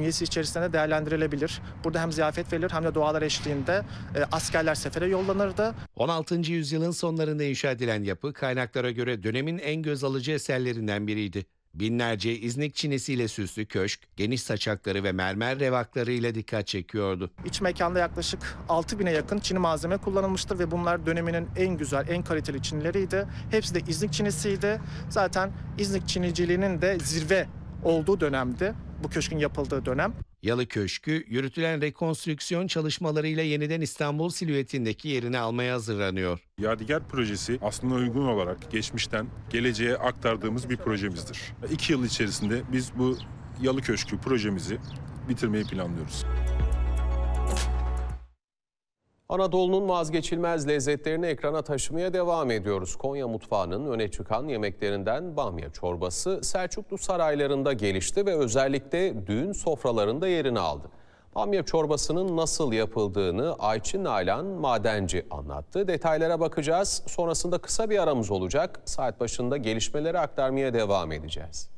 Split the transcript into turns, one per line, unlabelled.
bünyesi içerisinde değerlendirilebilir. Burada hem ziyafet verilir hem de dualar eşliğinde askerler sefere yollanırdı.
16. yüzyılın sonlarında inşa edilen yapı kaynaklara göre dönemin en göz alıcı eserlerinden biriydi. Binlerce İznik çinisiyle süslü köşk, geniş saçakları ve mermer revaklarıyla dikkat çekiyordu.
İç mekanda yaklaşık 6.000'e yakın çini malzeme kullanılmıştır ve bunlar döneminin en güzel, en kaliteli çinileriydi. Hepsi de İznik çinisiydi. Zaten İznik çiniciliğinin de zirve olduğu dönemdi, bu köşkün yapıldığı dönem.
Yalı Köşkü, yürütülen rekonstrüksiyon çalışmalarıyla yeniden İstanbul silüetindeki yerini almaya hazırlanıyor.
Yadigar projesi aslında uygun olarak geçmişten geleceğe aktardığımız bir projemizdir. 2 yıl içerisinde biz bu Yalı Köşkü projemizi bitirmeyi planlıyoruz.
Anadolu'nun vazgeçilmez lezzetlerini ekrana taşımaya devam ediyoruz. Konya mutfağının öne çıkan yemeklerinden bamya çorbası Selçuklu saraylarında gelişti ve özellikle düğün sofralarında yerini aldı. Bamya çorbasının nasıl yapıldığını Ayçin Nalan Madenci anlattı. Detaylara bakacağız. Sonrasında kısa bir aramız olacak. Saat başında gelişmeleri aktarmaya devam edeceğiz.